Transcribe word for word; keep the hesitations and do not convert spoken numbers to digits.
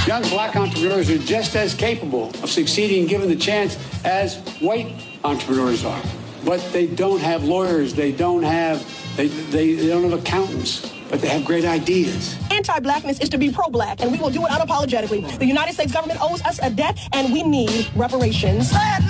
Young black entrepreneurs are just as capable of succeeding given the chance as white entrepreneurs are. But they don't have lawyers, they don't have they, they, they don't have accountants, but they have great ideas. Anti-blackness is to be pro-black, and we will do it unapologetically. The United States government owes us a debt, and we need reparations.